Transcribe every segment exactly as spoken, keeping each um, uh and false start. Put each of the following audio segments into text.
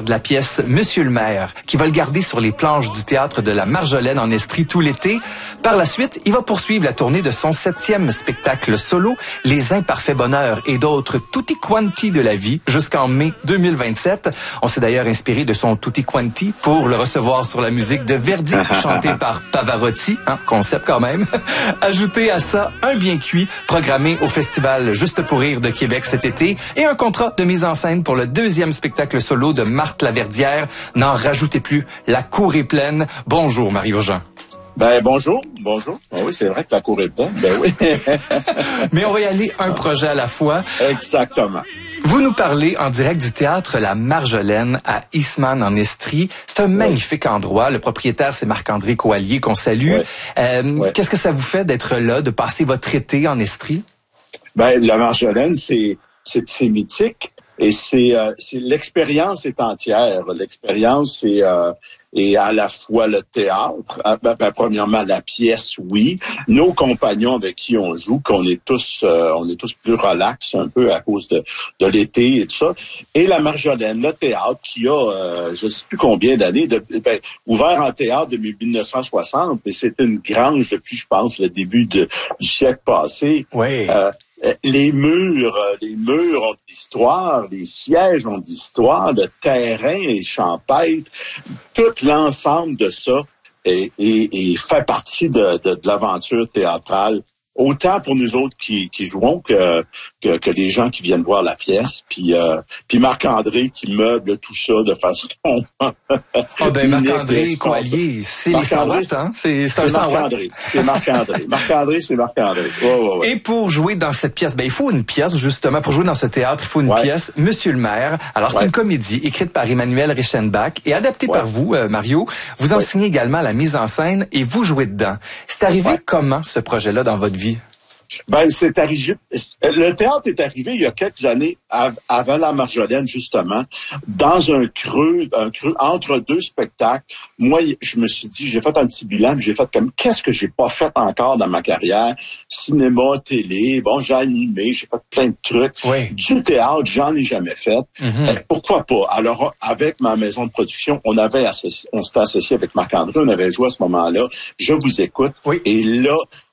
de la pièce Monsieur le maire, qui va le garder sur les planches du théâtre de la Marjolaine en Estrie tout l'été. Par la suite, il va poursuivre la tournée de son septième spectacle solo, Les Imparfaits Bonheurs et d'autres tutti quanti de la vie, jusqu'en mai deux mille vingt-sept. On s'est d'ailleurs inspiré de son tutti quanti pour le recevoir sur la musique de Verdi, chantée par Pavarotti, hein, concept quand même. Ajoutez à ça un bien cuit, programmé au Festival Juste pour rire de Québec cet été, et un contrat de mise en scène pour le deuxième spectacle solo de Marthe Laverdière. N'en rajoutez plus, la cour est pleine. Bonjour Marie-Jean. Ben bonjour, bonjour. Ben oui, c'est vrai que la cour est pleine. Ben oui. Mais on va y aller un projet à la fois. Exactement. Vous nous parlez en direct du théâtre La Marjolaine à Eastman en Estrie. C'est un magnifique oui. endroit. Le propriétaire, c'est Marc-André Coallier qu'on salue. Oui. Euh, oui. Qu'est-ce que ça vous fait d'être là, de passer votre été en Estrie? Ben La Marjolaine, c'est c'est, c'est mythique. Et c'est, euh, c'est l'expérience est entière. L'expérience est, euh, est à la fois le théâtre, euh, ben, ben, premièrement la pièce, oui. Nos compagnons avec qui on joue, qu'on est tous, euh, on est tous plus relax un peu à cause de, de l'été et tout ça. Et la Marjolaine, le théâtre qui a, euh, je ne sais plus combien d'années, de, ben, ouvert en théâtre depuis dix-neuf cent soixante, mais c'était une grange depuis, je pense, le début de, du siècle passé. Oui. Euh, Les murs, les murs ont de l'histoire, les sièges ont de l'histoire, le terrain est champêtre, tout l'ensemble de ça est, est, est fait partie de, de, de l'aventure théâtrale, autant pour nous autres qui, qui jouons que, que que les gens qui viennent voir la pièce, puis euh, puis Marc-André qui meuble tout ça de façon ah ben Marc-André Coallier, c'est les cent watts, hein? C'est, c'est, c'est Marc-André, c'est Marc-André. Marc-André, c'est Marc-André. Ouais, ouais, ouais. Et pour jouer dans cette pièce, ben il faut une pièce justement pour jouer dans ce théâtre, il faut une ouais. pièce Monsieur le maire. Alors c'est ouais. une comédie écrite par Emmanuel Reichenbach et adaptée ouais. par vous euh, Mario. Vous enseignez ouais. également la mise en scène et vous jouez dedans. C'est arrivé ouais. comment ce projet-là dans votre vie? Ben, c'est arrivé. Le théâtre est arrivé il y a quelques années avant la Marjolaine, justement, dans un creux, un creux entre deux spectacles. Moi, je me suis dit, j'ai fait un petit bilan, j'ai fait comme qu'est-ce que j'ai pas fait encore dans ma carrière, cinéma, télé. Bon, j'ai animé, j'ai fait plein de trucs. Oui. Du théâtre, j'en ai jamais fait. Mm-hmm. Euh, pourquoi pas? Alors, avec ma maison de production, on avait associé, on s'était associé avec Marc-André, on avait joué à ce moment-là. Je vous écoute. Oui. Et là.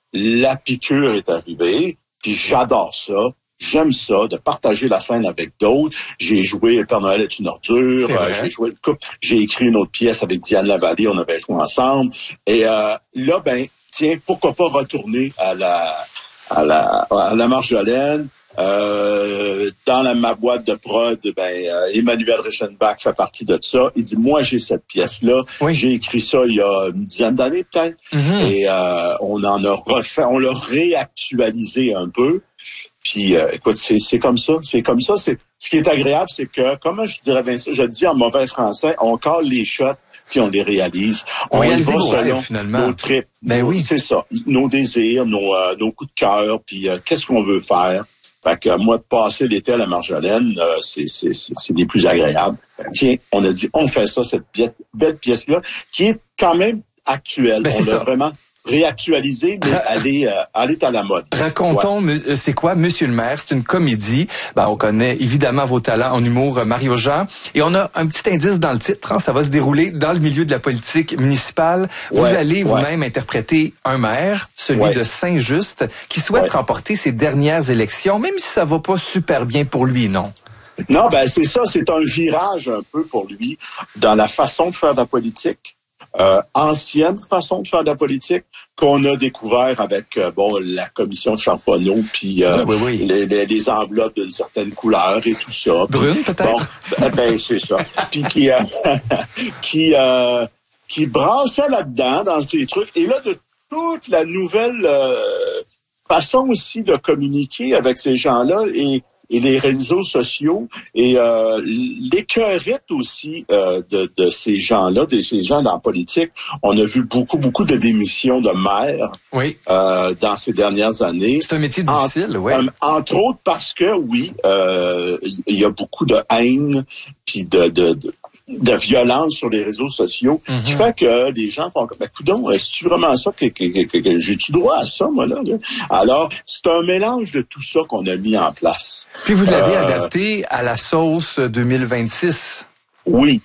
La piqûre est arrivée, puis j'adore ça. J'aime ça, de partager la scène avec d'autres. J'ai joué Le Père Noël est une ordure, euh, j'ai joué une coupe, j'ai écrit une autre pièce avec Diane Lavallée, on avait joué ensemble. Et euh, là, ben, tiens, pourquoi pas retourner à la à la à la Marjolaine. Euh, dans la, ma boîte de prod, ben euh, Emmanuel Reichenbach fait partie de ça. Il dit, moi, j'ai cette pièce-là. Oui. J'ai écrit ça il y a une dizaine d'années, peut-être. Mm-hmm. Et euh, on en a refait, on l'a réactualisé un peu. Puis, euh, écoute, c'est, c'est comme ça. C'est comme ça. C'est, ce qui est agréable, c'est que, comment je dirais bien ça, je le dis en mauvais français, on colle les shots puis on les réalise. On, on y va selon finalement. nos trips. Ben nos, oui. C'est ça. Nos désirs, nos, euh, nos coups de cœur, puis euh, qu'est-ce qu'on veut faire. Fait que moi, de passer l'été à la Marjolaine, euh, c'est, c'est, c'est, c'est des plus agréables. Tiens, on a dit, on fait ça, cette pièce, belle pièce-là, qui est quand même actuelle. Ben, on l'a ça. vraiment réactualisée, mais Ra- elle, est, euh, elle est à la mode. Racontons, ouais. c'est quoi Monsieur le maire? C'est une comédie. Ben, on connaît évidemment vos talents en humour, Mario-Jean. Et on a un petit indice dans le titre. Hein, ça va se dérouler dans le milieu de la politique municipale. Vous ouais, allez vous-même ouais. interpréter un maire, celui ouais. de Saint-Just, qui souhaite ouais. remporter ses dernières élections, même si ça va pas super bien pour lui, non? Non, ben c'est ça. C'est un virage un peu pour lui dans la façon de faire de la politique. Euh, ancienne façon de faire de la politique qu'on a découvert avec euh, bon la commission de Charbonneau puis euh, oui, oui, oui. Les, les, les enveloppes d'une certaine couleur et tout ça. Brune peut-être. Bon, ben, ben c'est ça. Puis qui euh, qui euh, qui brassait là-dedans dans ces trucs et là de toute la nouvelle euh, façon aussi de communiquer avec ces gens-là et et les réseaux sociaux et euh, l'écœurette aussi euh, de, de ces gens-là, de ces gens dans la politique. On a vu beaucoup, beaucoup de démissions de maires oui. euh, dans ces dernières années. C'est un métier difficile, oui. Euh, entre autres parce que, oui, euh, il y a beaucoup de haine puis de... de, de de violence sur les réseaux sociaux, mm-hmm. qui fait que les gens font comme, ben, coudonc, est-ce vraiment ça que, que, que, que j'ai-tu droit à ça, moi, là? là? Alors, c'est un mélange de tout ça qu'on a mis en place. Puis vous l'avez euh, adapté à la sauce deux mille vingt-six. Oui,